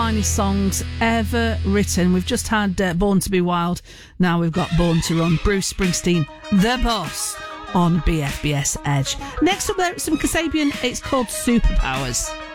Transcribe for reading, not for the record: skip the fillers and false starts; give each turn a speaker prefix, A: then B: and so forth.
A: finest songs ever written. We've just had Born to be Wild. Now we've got Born to Run. Bruce Springsteen, the boss, on BFBS Edge. Next up there, some Kasabian. It's called Superpowers.